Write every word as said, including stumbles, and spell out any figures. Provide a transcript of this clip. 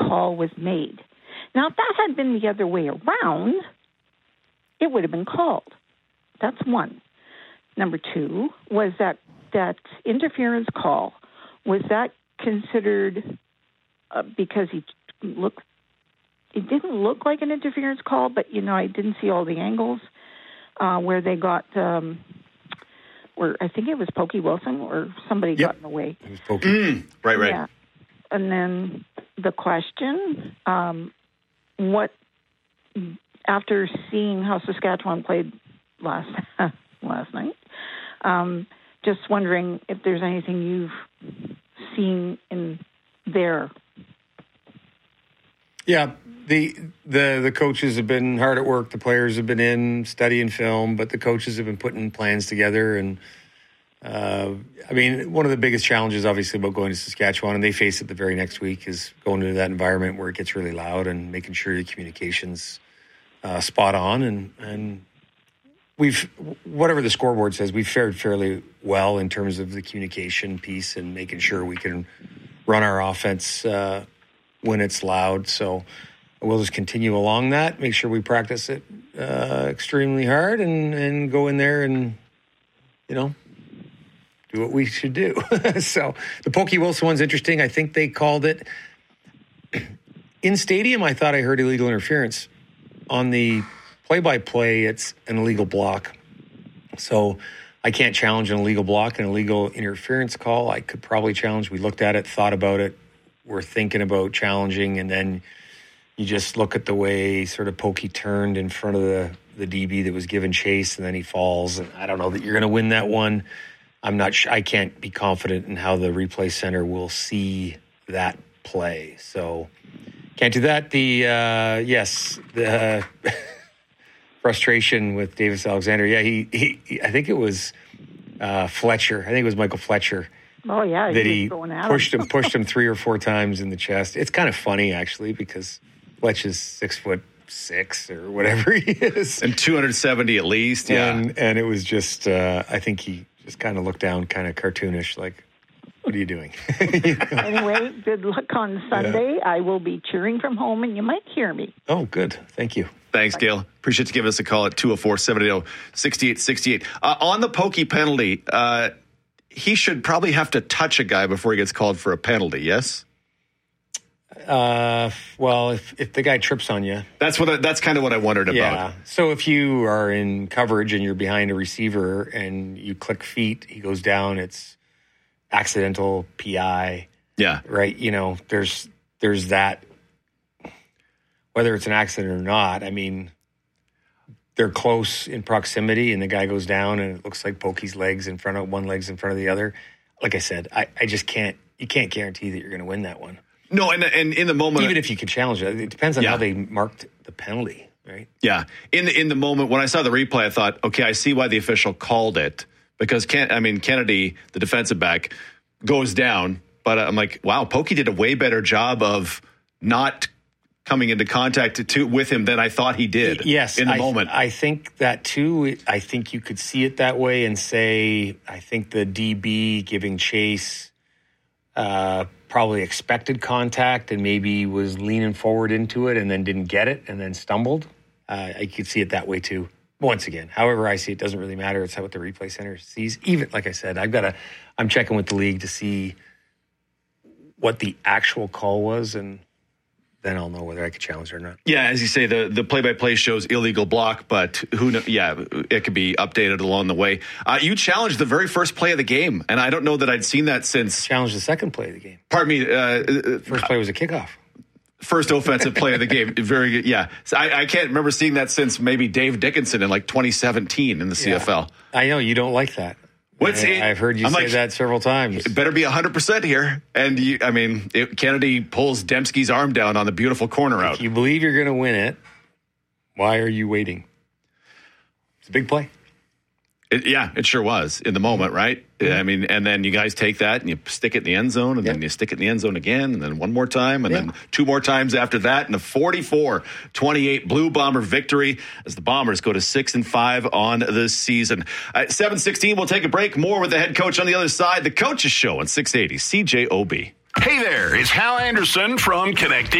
call was made. Now, if that had been the other way around, it would have been called. That's one. Number two, was that that interference call, was that considered uh, because he looked, it didn't look like an interference call, but, you know, I didn't see all the angles uh, where they got, um, where I think it was Pokey Wilson or somebody yep. got in the way. It was Pokey. Mm, right, right. Yeah. And then the question, um, what, after seeing how Saskatchewan played last last night, um, just wondering if there's anything you've seen in there. Yeah, the the the coaches have been hard at work. The players have been in studying film, but the coaches have been putting plans together. And uh, I mean, one of the biggest challenges, obviously, about going to Saskatchewan, and they face it the very next week, is going into that environment where it gets really loud and making sure your communication's uh, spot on. And and we've, whatever the scoreboard says, we've fared fairly well in terms of the communication piece and making sure we can run our offense uh, when it's loud. So we'll just continue along that, make sure we practice it uh, extremely hard, and, and go in there and, you know, do what we should do. So the Pokey Wilson one's interesting. I think they called it in stadium. I thought I heard illegal interference. On the play-by-play, it's an illegal block. So I can't challenge an illegal block, an illegal interference call. I could probably challenge. We looked at it, thought about it. We're thinking about challenging, and then you just look at the way sort of Pokey turned in front of the, the D B that was given chase, and then he falls. And I don't know that you're going to win that one. I'm not sure. I can't be confident in how the replay center will see that play. So can't do that. The, uh, yes, the uh, frustration with Davis Alexander. Yeah, he, he, he I think it was uh, Fletcher. I think it was Michael Fletcher. Oh, yeah. That he, he pushed him. him, pushed him three or four times in the chest. It's kind of funny, actually, because Fletch is six foot six or whatever he is. And two hundred seventy at least, yeah. And, and it was just, uh, I think he just kind of looked down, kind of cartoonish, like, what are you doing? You know? Anyway, good luck on Sunday. Yeah. I will be cheering from home, and you might hear me. Oh, good. Thank you. Thanks, Gail. Appreciate you giving us a call at two oh four, seven eight oh, six eight six eight. Uh, on the Pokey penalty, uh, he should probably have to touch a guy before he gets called for a penalty, yes? Uh, well, if, if the guy trips on you. That's what I, that's kind of what I wondered about. Yeah. So if you are in coverage and you're behind a receiver and you click feet, he goes down, it's accidental P I. Yeah. Right? You know, there's there's that, whether it's an accident or not. I mean, they're close in proximity and the guy goes down and it looks like Pokey's legs in front of one leg's in front of the other. Like I said, I, I just can't, you can't guarantee that you're going to win that one. No, and and in the moment, even if you could challenge it, it depends on yeah. how they marked the penalty, right? Yeah. In the, in the moment when I saw the replay, I thought, okay, I see why the official called it, because Ken, I mean Kennedy, the defensive back, goes down, but I'm like, wow, Pokey did a way better job of not coming into contact to, with him than I thought he did. Yes, in the I, moment. I think that too. I think you could see it that way and say, I think the D B giving chase. Uh, probably expected contact and maybe was leaning forward into it and then didn't get it and then stumbled. Uh, I could see it that way too. Once again, however I see it, doesn't really matter. It's what the replay center sees. Even, like I said, I've got to, I'm checking with the league to see what the actual call was, and then I'll know whether I could challenge it or not. Yeah, as you say, the, the play-by-play shows illegal block, but who knows? Yeah, it could be updated along the way. Uh, you challenged the very first play of the game, and I don't know that I'd seen that since... Challenged the second play of the game. Pardon me. Uh, first play was a kickoff. First offensive play of the game. Very good. Yeah. So I, I can't remember seeing that since maybe Dave Dickinson in like twenty seventeen in the C F L. Yeah. I know, you don't like that. What's I, it? I've heard you I'm say like, that several times. It better be one hundred percent here. And, you, I mean, it, Kennedy pulls Dembski's arm down on the beautiful corner out. If you believe you're going to win it, why are you waiting? It's a big play. It, yeah, it sure was in the moment, right? Mm-hmm. I mean, and then you guys take that and you stick it in the end zone, and yep. then you stick it in the end zone again, and then one more time, and yeah. then two more times after that, and a forty-four twenty-eight Blue Bomber victory as the Bombers go to six and five on this season. At seven sixteen, we'll take a break. More with the head coach on the other side. The Coaches Show on six eighty C J O B. Hey there, it's Hal Anderson from Connecting